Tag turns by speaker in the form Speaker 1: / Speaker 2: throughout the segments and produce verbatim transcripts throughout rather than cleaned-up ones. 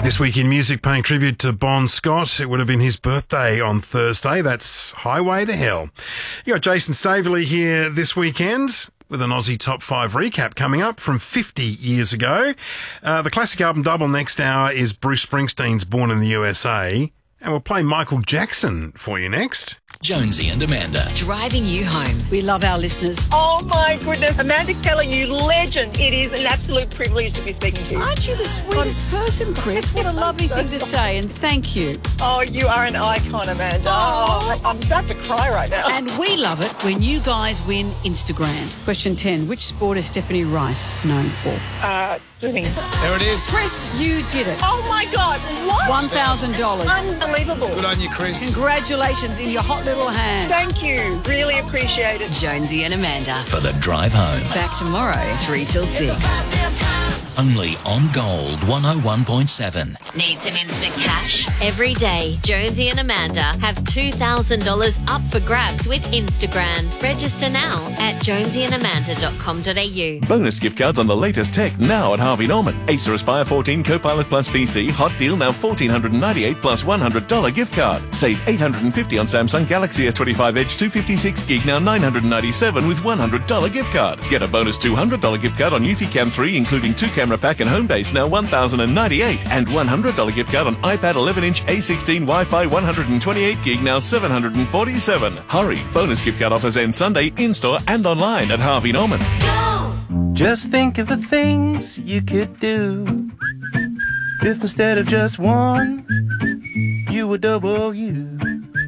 Speaker 1: This week in music, paying tribute to Bon Scott. It would have been his birthday on Thursday. That's Highway to Hell. You got Jason Staveley here this weekend with an Aussie Top five recap coming up from fifty years ago. Uh, the classic album double next hour is Bruce Springsteen's Born in the U S A. And we'll play Michael Jackson for you next.
Speaker 2: Jonesy and Amanda.
Speaker 3: Driving you home.
Speaker 4: We love our listeners.
Speaker 5: Oh my goodness, Amanda Keller, you legend. It is an absolute privilege to be speaking to you.
Speaker 4: Aren't you the sweetest person, Chris? What a lovely thing to say, and thank you.
Speaker 5: Oh, you are an icon, Amanda. Oh, I'm about to cry right now.
Speaker 4: And we love it when you guys win Instagram. Question ten. Which sport is Stephanie Rice known for?
Speaker 5: Uh, swimming.
Speaker 6: There it is.
Speaker 4: Chris, you did it.
Speaker 5: Oh my God, what?
Speaker 4: one thousand dollars.
Speaker 5: Unbelievable.
Speaker 6: Good on you, Chris.
Speaker 4: Congratulations in your hot little hand.
Speaker 5: Thank you. Really appreciate it.
Speaker 3: Jonesy and Amanda.
Speaker 2: For the drive home.
Speaker 3: Back tomorrow, three till six.
Speaker 2: Only on Gold one oh one point seven.
Speaker 7: Need some instant cash? Every day, Jonesy and Amanda have two thousand dollars up for grabs with Instagram. Register now at jonesy and amanda dot com dot a u.
Speaker 8: Bonus gift cards on the latest tech now at Harvey Norman. Acer Aspire fourteen Copilot Plus P C. Hot deal now one thousand four hundred ninety-eight dollars plus one hundred dollars gift card. Save eight hundred fifty dollars on Samsung Galaxy S twenty-five Edge two fifty-six gig now nine hundred ninety-seven dollars with one hundred dollars gift card. Get a bonus two hundred dollars gift card on Eufy Cam three including two camera pack and home base now one thousand ninety-eight dollars and one hundred dollars gift card on iPad eleven inch A sixteen Wi-Fi one hundred twenty-eight gig now seven hundred forty-seven dollars. Hurry! Bonus gift card offers end Sunday in-store and online at Harvey Norman.
Speaker 7: Go!
Speaker 9: Just think of the things you could do if instead of just one, you were double you.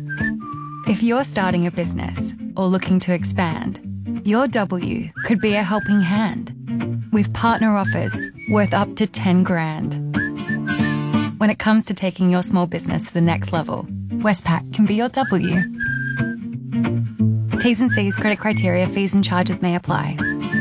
Speaker 10: If you're starting a business or looking to expand, your W could be a helping hand with partner offers worth up to ten grand. When it comes to taking your small business to the next level, Westpac can be your W. T's and C's, credit criteria, fees and charges may apply.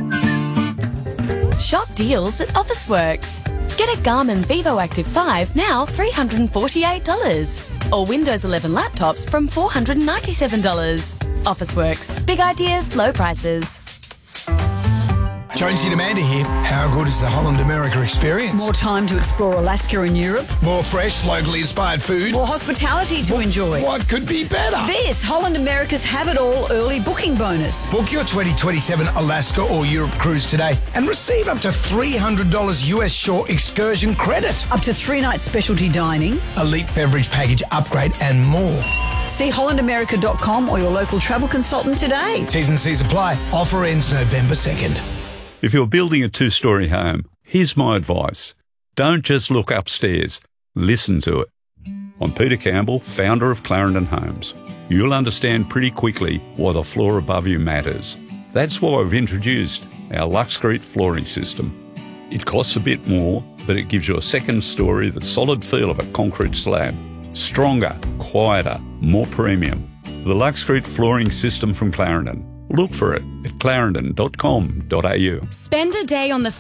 Speaker 11: Shop deals at Officeworks. Get a Garmin VivoActive five now three hundred forty-eight dollars. Or Windows eleven laptops from four hundred ninety-seven dollars. Officeworks. Big ideas, low prices.
Speaker 6: Jonesy and Amanda here. How good is the Holland America experience?
Speaker 4: More time to explore Alaska and Europe.
Speaker 6: More fresh, locally inspired food.
Speaker 4: More hospitality to
Speaker 6: what,
Speaker 4: enjoy.
Speaker 6: What could be better?
Speaker 4: This Holland America's Have It All early booking bonus.
Speaker 6: Book your twenty twenty-seven Alaska or Europe cruise today and receive up to three hundred dollars U S shore excursion credit.
Speaker 4: Up to three nights specialty dining.
Speaker 6: Elite beverage package upgrade and more.
Speaker 4: See holland america dot com or your local travel consultant today.
Speaker 6: T's and C's apply. Offer ends November second.
Speaker 12: If you're building a two-storey home, here's my advice. Don't just look upstairs. Listen to it. I'm Peter Campbell, founder of Clarendon Homes. You'll understand pretty quickly why the floor above you matters. That's why we've introduced our Luxcrete flooring system. It costs a bit more, but it gives you a second story, the solid feel of a concrete slab. Stronger, quieter, more premium. The Luxcrete flooring system from Clarendon. Look for it at clarendon dot com dot a u.
Speaker 11: Spend a day on the